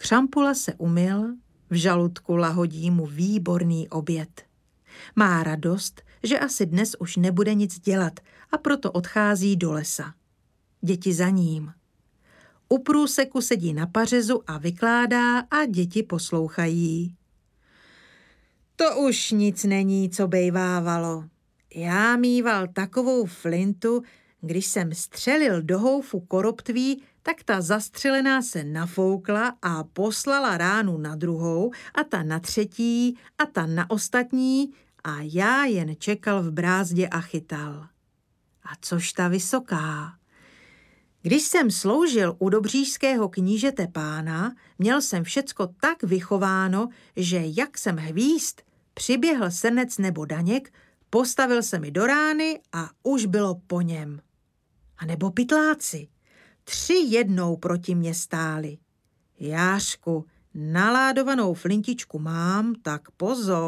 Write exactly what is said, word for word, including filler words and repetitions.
Šrampula se umyl, v žaludku lahodí mu výborný oběd. Má radost, že asi dnes už nebude nic dělat a proto odchází do lesa. Děti za ním. U průseku sedí na pařezu a vykládá a děti poslouchají. To už nic není, co bejvávalo. Já mýval takovou flintu, když jsem střelil do houfu koroptví, tak ta zastřelená se nafoukla a poslala ránu na druhou a ta na třetí a ta na ostatní a já jen čekal v brázdě a chytal. A což ta vysoká? Když jsem sloužil u dobříšského knížete pána, měl jsem všecko tak vychováno, že jak jsem hvízd, přiběhl srnec nebo daněk, postavil se mi do rány a už bylo po něm. A nebo pytláci. Tři jednou proti mě stáli. Jášku, naládovanou flintičku mám, tak pozor.